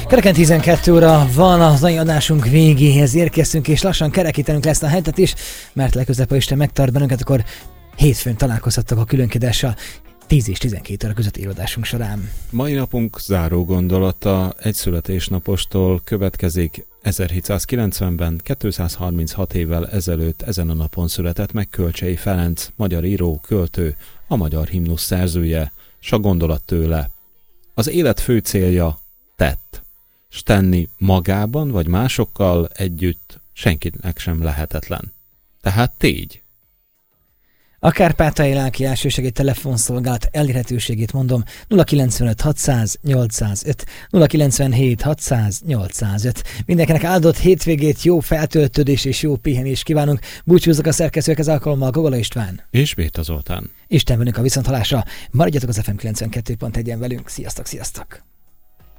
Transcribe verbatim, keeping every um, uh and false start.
Kereken tizenkét óra van, az mai adásunk végéhez érkeztünk, és lassan kerekítenünk lesz a hetet is, mert legközelebb, ha Isten megtart bennünket, akkor hétfőn találkozhattak a különkiadással tíz és tizenkét óra között irodásunk során. Mai napunk záró gondolata egy születésnapostól következik. ezerhétszázkilencvenben, kétszázharminchat évvel ezelőtt ezen a napon született meg Kölcsey Ferenc, magyar író, költő, a magyar himnusz szerzője, s a gondolat tőle. Az élet fő célja tett, s tenni magában vagy másokkal együtt senkinek sem lehetetlen. Tehát tégy. A Kárpátaljai Lelki Elsősegély telefonszolgálat elérhetőségét mondom: nulla kilencvenöt hatszáz nyolcszázöt, nulla kilencvenhét hatszáz nyolcszázöt. Mindenkinek áldott hétvégét, jó feltöltődés és jó pihenést kívánunk. Búcsúzzak a szerkesztőkhez alkalommal, Gogola István és Béta Zoltán. Isten velünk a viszonthallásra. Maradjatok az ef em kilencvenkettő pont egyen velünk. Sziasztok, sziasztok!